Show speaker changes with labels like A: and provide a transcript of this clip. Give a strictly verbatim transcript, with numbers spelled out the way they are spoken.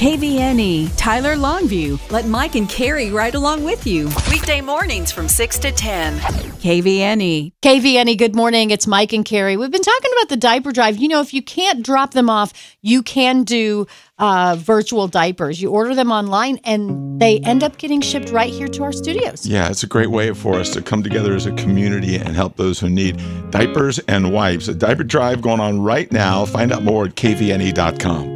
A: K V N E, Tyler Longview. Let Mike and Carrie ride along with you. Weekday mornings from six to ten. K V N E.
B: K V N E, good morning. It's Mike and Carrie. We've been talking about the diaper drive. You know, if you can't drop them off, you can do uh, virtual diapers. You order them online and they end up getting shipped right here to our studios.
C: Yeah, it's a great way for us to come together as a community and help those who need diapers and wipes. A diaper drive going on right now. Find out more at K V N E dot com.